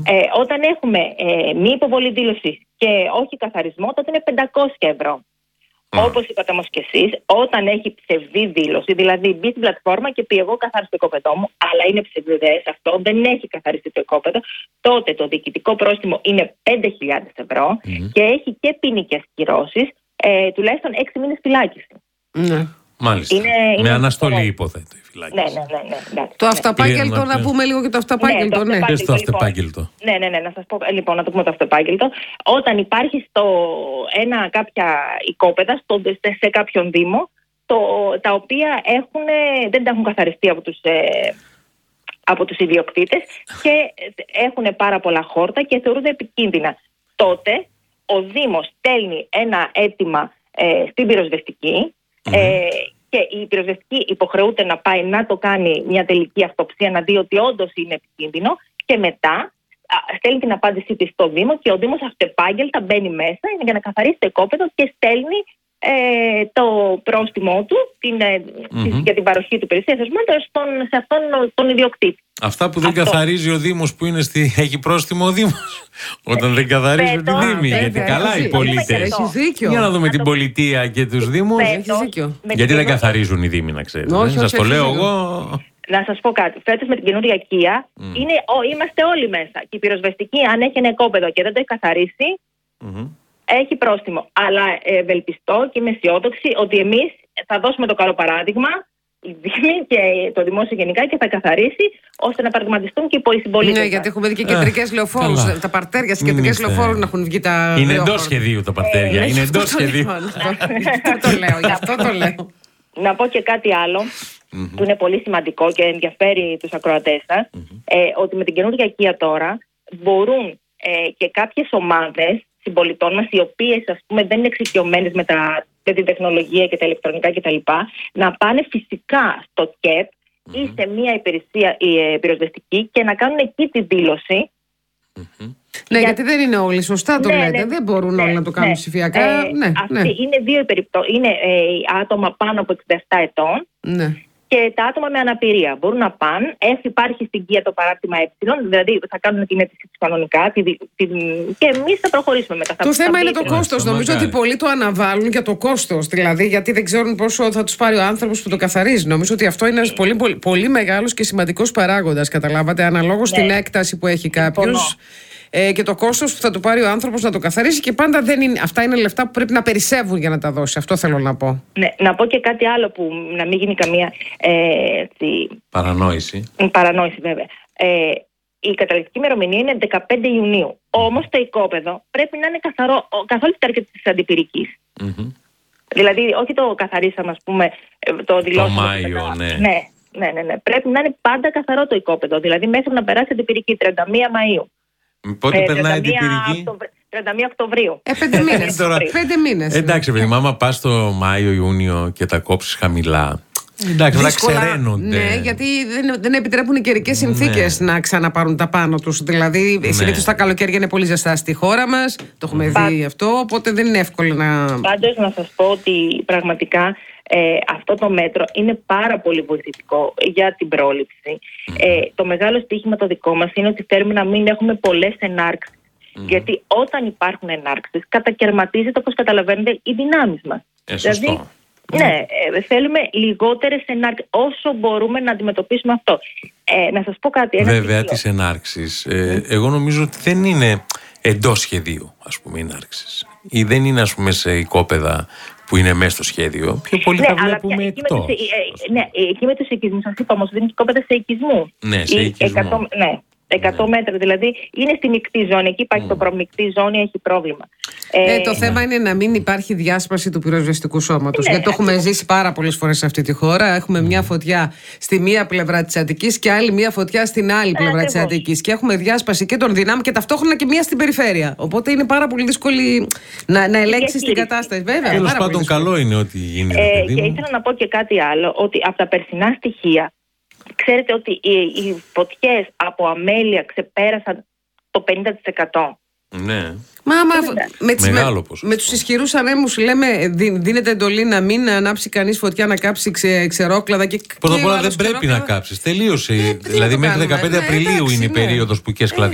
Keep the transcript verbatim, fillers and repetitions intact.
Ε, όταν έχουμε ε, μη υποβολή δήλωση και όχι καθαρισμό, τότε είναι πεντακόσια ευρώ. Mm. Όπως είπατε όμως και εσείς, όταν έχει ψευδή δήλωση, δηλαδή μπει στην πλατφόρμα και πει εγώ καθάρισα το οικόπεδό μου, αλλά είναι ψευδές αυτό, δεν έχει καθαριστεί το οικόπεδο, τότε το διοικητικό πρόστιμο είναι πέντε χιλιάδες ευρώ mm. και έχει και ποινικές κυρώσεις, ε, τουλάχιστον έξι μήνες φυλάκιση. Ναι. Μάλιστα. Είναι, με είναι αναστολή είναι... υποθέτω η φυλάκιση. Ναι, ναι, ναι, ναι, ναι. Το αυταπάγγελτο, να πούμε λίγο και το αυταπάγγελτο. Ναι, ναι. το στο αυταπάγγελτο. Ναι, ναι, ναι, να σας πω λοιπόν, να το πούμε το αυταπάγγελτο. Όταν υπάρχει στο ένα κάποια οικόπεδα στο, σε κάποιον δήμο, το, τα οποία έχουν, δεν τα έχουν καθαριστεί από τους, ε, από τους ιδιοκτήτες και έχουν πάρα πολλά χόρτα και θεωρούνται επικίνδυνα. Τότε ο Δήμος στέλνει ένα αίτημα ε, στην πυροσβεστική. Mm-hmm. Ε, και η πυροσβεστική υποχρεούται να πάει να το κάνει μια τελική αυτοψία, να δει ότι όντως είναι επικίνδυνο και μετά α, στέλνει την απάντησή της στο Δήμο και ο Δήμος αυτεπάγγελτα μπαίνει μέσα για να καθαρίσει το οικόπεδο και στέλνει ε, το πρόστιμό του την, mm-hmm. για την παροχή του υπηρεσίας στον, σε αυτόν τον ιδιοκτήτη. Αυτά που δεν Αυτό. καθαρίζει ο Δήμος που είναι στη... έχει πρόστιμο ο Δήμος. Όταν δεν καθαρίζει τη Δήμη. Γιατί καλά οι πολίτες. Για να δούμε την πολιτεία και τους Δήμους. Γιατί δεν καθαρίζουν οι Δήμοι, να ξέρετε. Σας το λέω εγώ. Να σας πω κάτι. Φέτος με την καινούργια Κία mm. είναι, ο, είμαστε όλοι μέσα. Και η πυροσβεστική, αν έχει ένα οικόπεδο και δεν το έχει καθαρίσει, mm-hmm. έχει πρόστιμο. Αλλά ευελπιστώ και είμαι αισιόδοξη ότι εμείς θα δώσουμε το καλό παράδειγμα, η Δήμη και το δημόσιο γενικά, και θα καθαρίσει ώστε να παραδειγματιστούν και οι συμπολίτες. Ναι, γιατί έχουμε δει και κεντρικές λεωφόρους. Τα παρτέρια στις κεντρικές λεωφόρους να έχουν βγει τα. Είναι εντός σχεδίου τα παρτέρια. Ε, είναι εντός σχεδίου. Αυτό το λέω, γι' αυτό το λέω. Να πω και κάτι άλλο mm-hmm. που είναι πολύ σημαντικό και ενδιαφέρει τους ακροατές σας, mm-hmm. ε, ότι με την καινούργια Κία τώρα μπορούν ε, και κάποιες ομάδες συμπολιτών μας, οι οποίες ας πούμε δεν είναι εξοικειωμένες με, με την τεχνολογία και τα ηλεκτρονικά κτλ., να πάνε φυσικά στο ΚΕΠ mm-hmm. ή σε μια υπηρεσία η, πυροσβεστική και να κάνουν εκεί τη δήλωση. Mm-hmm. Ναι, για... γιατί δεν είναι όλοι, σωστά το ναι, λέτε. Ναι, δεν μπορούν ναι, όλοι να το κάνουν ναι, ψηφιακά. Ε, ναι, ναι. Ναι. Είναι δύο περιπτώσεις. Είναι ε, άτομα πάνω από εξήντα επτά ετών ναι. και τα άτομα με αναπηρία. Μπορούν να πάνε. Έχει υπάρχει στην Κία το παράρτημα ε, δηλαδή θα κάνουν την αίτηση τους κανονικά τη, τη, και εμείς θα προχωρήσουμε μετά. Το θα θέμα είναι το κόστος. Νομίζω ότι πολλοί το αναβάλουν για το κόστος. Δηλαδή, γιατί δεν ξέρουν πόσο θα τους πάρει ο άνθρωπος που το καθαρίζει. Νομίζω ότι αυτό είναι ένας πολύ, πολύ, πολύ μεγάλος και σημαντικός παράγοντας. Καταλάβατε, αναλόγως ναι. στην έκταση που έχει κάποιος. Ε, και το κόστος που θα του πάρει ο άνθρωπος να το καθαρίσει, και πάντα δεν είναι, αυτά είναι λεφτά που πρέπει να περισσεύουν για να τα δώσει. Αυτό θέλω να πω. Ναι, να πω και κάτι άλλο που να μην γίνει καμία ε, έτσι, παρανόηση. Παρανόηση, βέβαια. Ε, η καταληκτική ημερομηνία είναι δεκαπέντε Ιουνίου. Όμως το οικόπεδο πρέπει να είναι καθαρό καθ' όλη τη διάρκεια της αντιπυρικής. Mm-hmm. Δηλαδή, όχι το καθαρίσαμε, ας πούμε, το δηλώσαμε. Το Μάιο, ναι. ναι. Ναι, ναι, ναι. Πρέπει να είναι πάντα καθαρό το οικόπεδο. Δηλαδή, μέχρι να περάσει αντιπυρική τριάντα μία Μαΐου. Πότε ε, περνάει την πυρική? τριάντα μία Οκτωβρίου. Ε, πέντε μήνες. Πέντε μήνες. Εντάξει, παιδί, άμα πας το Μάιο, Ιούνιο και τα κόψεις χαμηλά. Εντάξει, θα ξεραίνονται. Ναι, γιατί δεν, δεν επιτρέπουν οι καιρικές συνθήκες ναι. να ξαναπάρουν τα πάνω τους. Δηλαδή, ναι. συνήθως τα καλοκαίρια είναι πολύ ζεστά στη χώρα μας. Το έχουμε Πα... δει αυτό, οπότε δεν είναι εύκολο να. Πάντως, να σας πω ότι πραγματικά ε, αυτό το μέτρο είναι πάρα πολύ βοηθητικό για την πρόληψη. Mm. Ε, το μεγάλο στοίχημα το δικό μας είναι ότι θέλουμε να μην έχουμε πολλές ενάρξεις. Mm. Γιατί όταν υπάρχουν ενάρξεις, κατακαιρματίζεται, όπως καταλαβαίνετε, οι δυνάμεις μας. Ε, δηλαδή, ναι, ε, θέλουμε λιγότερες ενάρξεις όσο μπορούμε να αντιμετωπίσουμε αυτό. Ε, να σας πω κάτι. Βέβαια, τις ενάρξεις. Ε, εγώ νομίζω ότι δεν είναι εντός σχεδίου, ας πούμε, ενάρξεις. Ή δεν είναι, ας πούμε, σε οικόπεδα που είναι μέσα στο σχέδιο. Πιο πολύ ναι, τα βλέπουμε εκτός. Ε, ναι, εκεί με τους οικισμούς, σας είπα όμως, δεν είναι οικόπεδα σε οικισμού. Ναι, σε οικισμού. εκατό, ναι. εκατό ναι. μέτρα, δηλαδή είναι στη μεικτή ζώνη. Εκεί υπάρχει mm. το προμεικτή ζώνη, έχει πρόβλημα. Ε, ε, το ναι. θέμα είναι να μην υπάρχει διάσπαση του πυροσβεστικού σώματος. Ναι, γιατί το έχουμε ναι. ζήσει πάρα πολλές φορές σε αυτή τη χώρα. Έχουμε mm. μια φωτιά στη μία πλευρά της Αττικής και άλλη μια φωτιά στην άλλη πλευρά ε, της Αττικής. Και έχουμε διάσπαση και των δυνάμεων και ταυτόχρονα και μία στην περιφέρεια. Οπότε είναι πάρα πολύ δύσκολη να, να ελέγξει την κατάσταση. Βέβαια. Τέλος πάντων, καλό είναι ότι γίνεται. Ε, και ήθελα να πω και κάτι άλλο, ότι από τα περσινά στοιχεία. Ξέρετε ότι οι, οι φωτιές από αμέλεια ξεπέρασαν το πενήντα τοις εκατό. Ναι. Μα, μα με, τις, με, με τους ισχυρούς ανέμους λέμε δι, δίνεται εντολή να μην ανάψει κανείς φωτιά, να κάψει ξε, ξερόκλαδα και πρώτα απ' όλα δεν πρέπει ξερόκλαδα. να κάψεις. Τελείωσε. Ε, δηλαδή μέχρι δεκαπέντε Απριλίου ε, εντάξει, είναι η ναι. περίοδος που και